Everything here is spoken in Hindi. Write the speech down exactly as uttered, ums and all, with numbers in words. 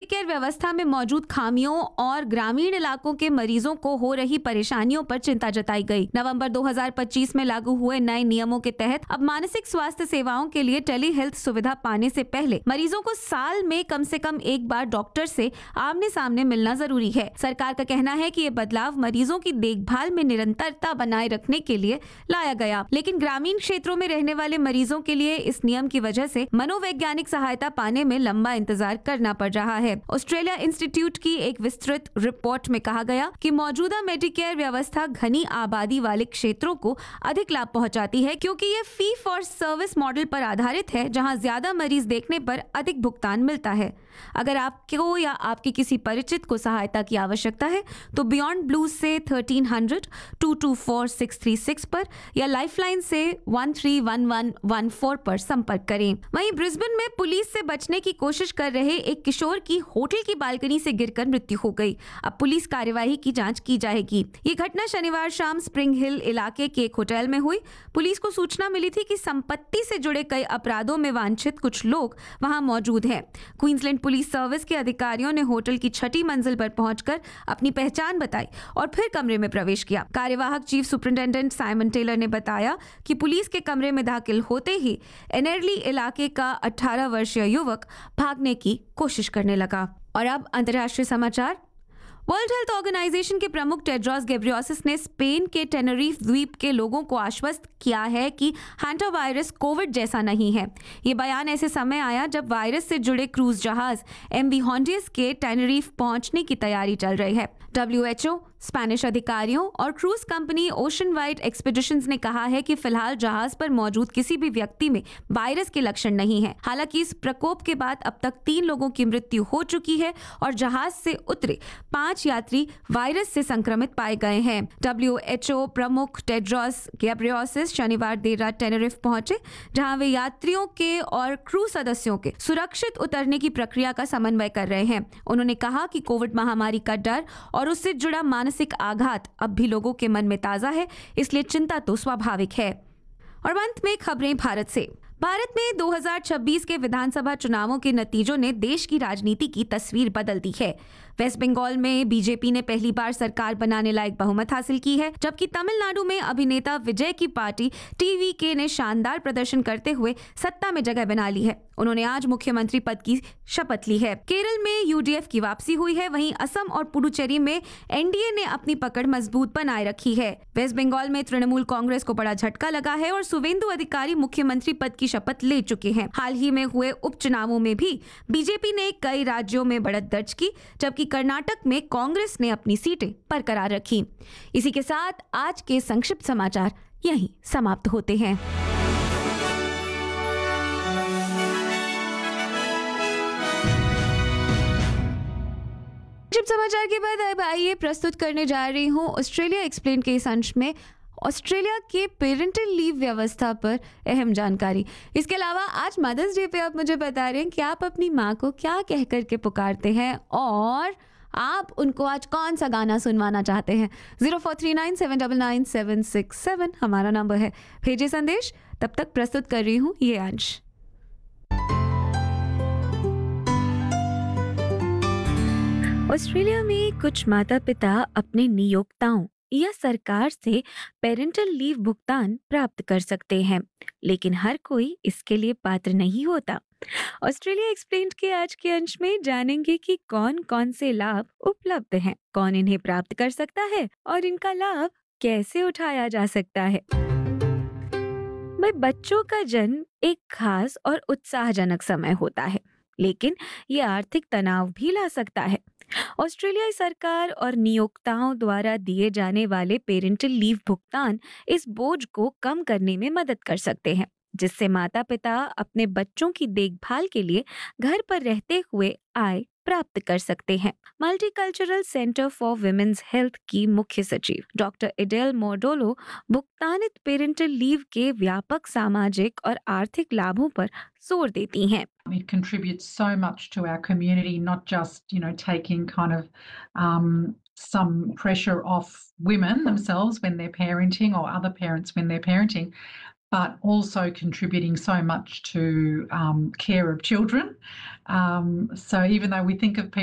मेडिकेयर व्यवस्था में मौजूद खामियों और ग्रामीण इलाकों के मरीजों को हो रही परेशानियों पर चिंता जताई गई। नवंबर दो हज़ार पच्चीस में लागू हुए नए नियमों के तहत अब मानसिक स्वास्थ्य सेवाओं के लिए टेली हेल्थ सुविधा पाने से पहले मरीजों को साल में कम से कम एक बार डॉक्टर से आमने सामने मिलना जरूरी है। सरकार का कहना है कि ये बदलाव मरीजों की देखभाल में निरंतरता बनाए रखने के लिए लाया गया, लेकिन ग्रामीण क्षेत्रों में रहने वाले मरीजों के लिए इस नियम की वजह से मनोवैज्ञानिक सहायता पाने में लंबा इंतजार करना पड़ रहा है। ऑस्ट्रेलिया इंस्टीट्यूट की एक विस्तृत रिपोर्ट में कहा गया कि मौजूदा मेडिकेयर व्यवस्था घनी आबादी वाले क्षेत्रों को अधिक लाभ पहुंचाती है, क्योंकि ये फी फॉर सर्विस मॉडल पर आधारित है, जहां ज्यादा मरीज देखने पर अधिक भुगतान मिलता है। अगर आपको या आपके किसी परिचित को सहायता की आवश्यकता है तो बियॉन्ड ब्लू से thirteen hundred to to four six three six पर या लाइफलाइन से one three one one one four पर संपर्क करें। वहीं ब्रिस्बेन में पुलिस से बचने की कोशिश कर रहे एक किशोर की होटल की बालकनी से गिरकर मृत्यु हो गई। अब पुलिस कार्यवाही की जांच की जाएगी। ये घटना शनिवार शाम स्प्रिंग हिल इलाके के एक होटल में हुई। पुलिस को सूचना मिली थी कि संपत्ति से जुड़े कई अपराधों में वांछित कुछ लोग वहां मौजूद हैं। क्वींसलैंड पुलिस सर्विस के अधिकारियों ने होटल की छठी मंजिल पर पहुंचकर अपनी पहचान बताई और फिर कमरे में प्रवेश किया। कार्यवाहक चीफ सुपरिंटेंडेंट साइमन टेलर ने बताया कि पुलिस के कमरे में दाखिल होते ही एनरली इलाके का अठारह वर्षीय युवक भागने की कोशिश करने लगा। और अब अंतर्राष्ट्रीय समाचार। वर्ल्ड हेल्थ ऑर्गेनाइजेशन के प्रमुख टेड्रोस गेब्रियोसिस ने स्पेन के टेनरीफ द्वीप के लोगों को आश्वस्त किया है कि हैंटा वायरस कोविड जैसा नहीं है। ये बयान ऐसे समय आया जब वायरस से जुड़े क्रूज जहाज एमवी हॉन्डियस के टेनरीफ पहुंचने की तैयारी चल रही है। डब्ल्यू एच ओ, स्पेनिश अधिकारियों और cruise company ocean wide expeditions ने कहा है कि फिलहाल जहाज पर मौजूद किसी भी व्यक्ति में वायरस के लक्षण नहीं है। हालांकि इस प्रकोप के बाद अब तक तीन लोगों की मृत्यु हो चुकी है और जहाज से उतरे पांच यात्री वायरस से संक्रमित पाए गए हैं। डब्ल्यू एच ओ प्रमुख टेड्रोस गेब्रियोसिस शनिवार देर रात टेनरिफ पहुंचे, जहां वे यात्रियों के और क्रू सदस्यों के सुरक्षित उतरने की प्रक्रिया का समन्वय कर रहे हैं। उन्होंने कहा कि कोविड महामारी का डर और उससे जुड़ा मानसिक आघात अब भी लोगों के मन में ताजा है, इसलिए चिंता तो स्वाभाविक है। और अंत में खबरें भारत से। भारत में दो हज़ार छब्बीस के विधानसभा चुनावों के नतीजों ने देश की राजनीति की तस्वीर बदल दी है। वेस्ट बंगाल में बीजेपी ने पहली बार सरकार बनाने लायक बहुमत हासिल की है, जबकि तमिलनाडु में अभिनेता विजय की पार्टी टीवीके ने शानदार प्रदर्शन करते हुए सत्ता में जगह बना ली है। उन्होंने आज मुख्यमंत्री पद की शपथ ली है। केरल में यूडीएफ की वापसी हुई है, वहीं असम और पुडुचेरी में एनडीए ने अपनी पकड़ मजबूत बनाए रखी है। वेस्ट बंगाल में तृणमूल कांग्रेस को बड़ा झटका लगा है और शुवेंदु अधिकारी मुख्यमंत्री पद की शपथ ले चुके हैं। हाल ही में हुए उपचुनावों में भी बीजेपी ने कई राज्यों में बढ़त दर्ज की, जबकि कर्नाटक में कांग्रेस ने अपनी सीटें बरकरार रखी। इसी के साथ आज के संक्षिप्त समाचार यहीं समाप्त होते हैं। संक्षिप्त समाचार के बाद अब आइए प्रस्तुत करने जा रही हूँ ऑस्ट्रेलिया एक्सप्लेन के इस अंश में ऑस्ट्रेलिया के पेरेंटल लीव व्यवस्था पर अहम जानकारी। इसके अलावा आज मदर्स डे पे आप मुझे बता रहे हैं कि आप अपनी माँ को क्या कह करके पुकारते हैं और आप उनको आज कौन सा गाना सुनवाना चाहते हैं। Zero four three nine seven double nine seven six seven हमारा नंबर है, भेजिए संदेश। तब तक प्रस्तुत कर रही हूँ ये अंश। ऑस्ट्रेलिया में कुछ माता पिता अपने नियोक्ताओं या सरकार से पेरेंटल लीव भुगतान प्राप्त कर सकते हैं, लेकिन हर कोई इसके लिए पात्र नहीं होता। ऑस्ट्रेलिया एक्सप्लेन्ड के आज के अंश में जानेंगे कि कौन कौन से लाभ उपलब्ध हैं, कौन इन्हें प्राप्त कर सकता है और इनका लाभ कैसे उठाया जा सकता है। भाई, बच्चों का जन्म एक खास और उत्साहजनक समय होता है, लेकिन ये आर्थिक तनाव भी ला सकता है। ऑस्ट्रेलियाई सरकार और नियोक्ताओं द्वारा दिए जाने वाले पेरेंटल लीव भुगतान इस बोझ को कम करने में मदद कर सकते हैं, जिससे माता पिता अपने बच्चों की देखभाल के लिए घर पर रहते हुए आय प्राप्त कर सकते हैं। Multicultural centre for women's health की मुख्य सचिव डॉक्टर एडेल मोडोलो भुगतानित पेरेंटल लीव के व्यापक सामाजिक और आर्थिक लाभों पर जोर देती हैं। It contributes so much to our community, not just, you know, taking kind of um, some pressure off women themselves when they're parenting or other parents when they're parenting, but also contributing so much to um, care of children. Um, so even though we think of people